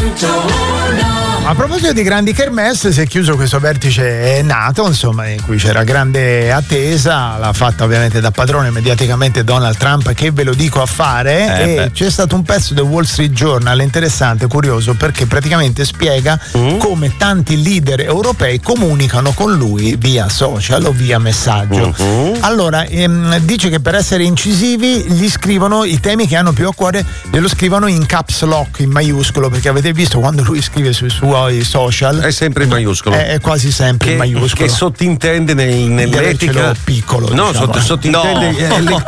A proposito di grandi kermesse, si è chiuso questo vertice NATO, insomma, in cui c'era grande attesa, l'ha fatta ovviamente da padrone mediaticamente Donald Trump, che ve lo dico a fare, e c'è stato un pezzo del Wall Street Journal interessante, curioso, perché praticamente spiega come tanti leader europei comunicano con lui via social o via messaggio. Allora, dice che per essere incisivi gli scrivono i temi che hanno più a cuore, glielo scrivono in caps lock, in maiuscolo, perché avete visto quando lui scrive sui suoi social è sempre in maiuscolo, è quasi sempre in maiuscolo, che sottintende nell'etica piccolo, no, diciamo. sottintende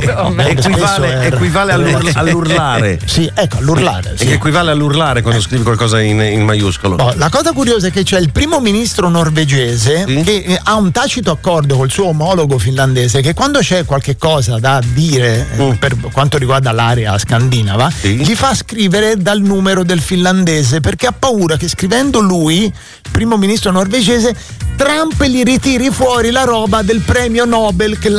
equivale all'urlare. Sì, ecco, all'urlare, sì. Equivale all'urlare quando scrivi qualcosa in maiuscolo. La cosa curiosa è che c'è il primo ministro norvegese che ha un tacito accordo col suo omologo finlandese, che quando c'è qualche cosa da dire per quanto riguarda l'area scandinava, gli fa scrivere dal numero del finlandese, perché ha paura che scrivendo lui, primo ministro norvegese, Trump gli ritiri fuori la roba del premio Nobel che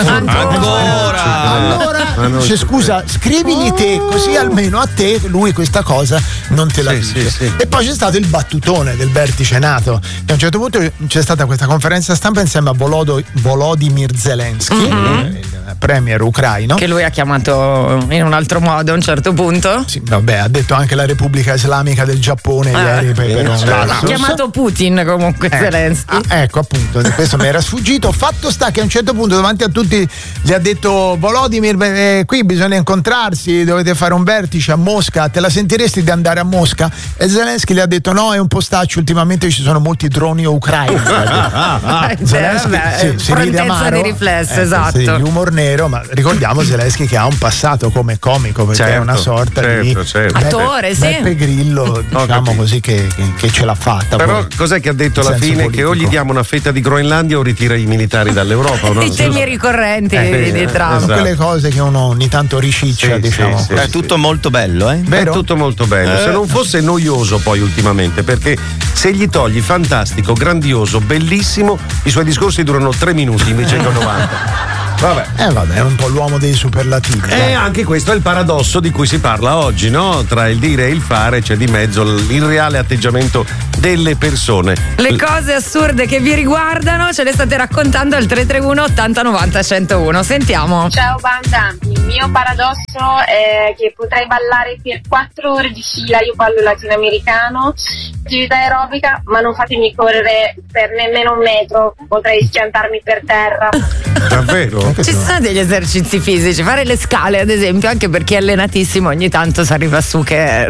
allora dice, scusa, scrivigli te, così almeno a te lui questa cosa non te la dice. E poi c'è stato il battutone del vertice NATO, e a un certo punto c'è stata questa conferenza stampa insieme a Volodymyr Zelensky, il premier ucraino, che lui ha chiamato in un altro modo a un certo punto. Sì, vabbè, ha detto anche la Repubblica Islamica del Giappone ieri ha chiamato Putin comunque Zelensky. Ecco, appunto, questo mi era sfuggito. Fatto sta che a un certo punto davanti a tutti gli ha detto: Volodymyr, qui bisogna incontrarsi, dovete fare un vertice a Mosca, te la sentiresti di andare a Mosca? E Zelensky gli ha detto: no, è un postaccio, ultimamente ci sono molti droni ucraini. Zelensky si ride amaro, di riflesso, esatto. Sì, l'umor nero, ma ricordiamo Zelensky che ha un passato come comico, perché è una sorta di attore, Beppe Grillo, diciamo così, che ce l'ha fatta. Però poi, cos'è che ha detto alla fine? Politico. Che o gli diamo una fetta di Groenlandia o ritira i militari dall'Europa. I temi ricorrenti di Trump. Esatto. Quelle cose che uno ogni tanto riciccia, diciamo. È tutto molto bello, È tutto molto bello. Se non fosse noioso poi ultimamente, perché se gli togli fantastico, grandioso, bellissimo, i suoi discorsi durano 3 minuti invece che 90. Vabbè, è un po' l'uomo dei superlativi. E anche questo è il paradosso di cui si parla oggi, no? Tra il dire e il fare c'è di mezzo il reale atteggiamento delle persone. Le cose assurde che vi riguardano ce le state raccontando al 331 80 90 101. Sentiamo. Ciao banda, il mio paradosso è che potrei ballare per 4 ore di fila. Io ballo latinoamericano, attività aerobica, ma non fatemi correre per nemmeno un metro, potrei schiantarmi per terra. Davvero? Ci sono degli esercizi fisici, fare le scale ad esempio, anche per chi è allenatissimo ogni tanto si arriva su che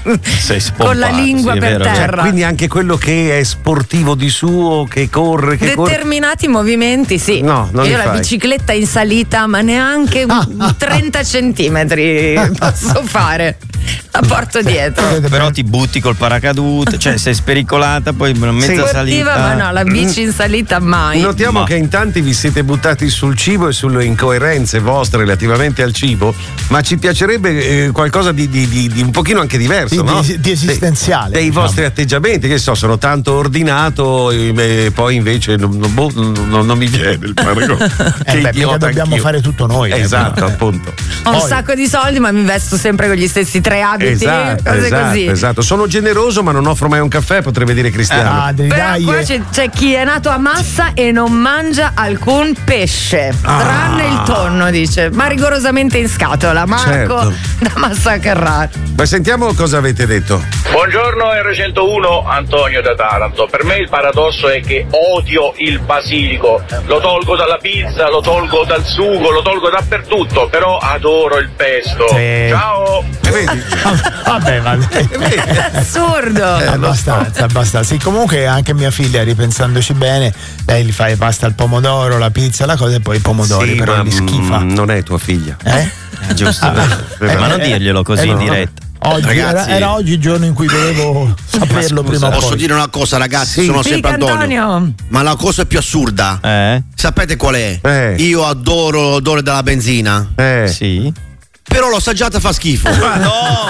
con la lingua per terra. Quindi anche quello che è sportivo di suo, che corre, determinati movimenti, sì. No, non io la bicicletta in salita, ma neanche 30 centimetri posso fare. La porto dietro. Però ti butti col paracadute, cioè sei spericolata, poi mezza salita. Ma no, la bici in salita mai. Notiamo che in tanti vi siete buttati sul cibo e sulle incoerenze vostre relativamente al cibo, ma ci piacerebbe qualcosa di un pochino anche diverso, no? Di esistenziale. Dei vostri atteggiamenti, che sono tanto ordinato e poi invece non mi viene il paragone. Perché dobbiamo fare tutto noi. Esatto, appunto. Ho un sacco di soldi, ma mi vesto sempre con gli stessi 3 abiti, cose così. Esatto, sono generoso ma non offro mai un caffè, potrebbe dire Cristiano. Però qua c'è chi è nato a massa e non mangia alcun pesce, tranne il tonno, dice, ma rigorosamente in scatola. Marco da Massa Carrara. Ma sentiamo cosa avete detto. Buongiorno R101, Antonio da Taranto. Per me il paradosso è che odio il basilico, lo tolgo dalla pizza, lo tolgo dal sugo, lo tolgo dappertutto, però adoro il pesto. Ciao. Vabbè. Assurdo. Abbastanza. Sì, comunque anche mia figlia, ripensandoci bene, lei gli fa i pasta al pomodoro, la pizza, la cosa, e poi i pomodori, però li schifa. Non è tua figlia. Giusto. Ma non dirglielo così in diretta. Oggi, ragazzi, era oggi il giorno in cui dovevo saperlo prima o poi. Posso dire una cosa, ragazzi? Sono sempre Antonio. Ma la cosa più assurda, sapete qual è? Io adoro l'odore della benzina. Sì. Però l'ho assaggiata, fa schifo. No,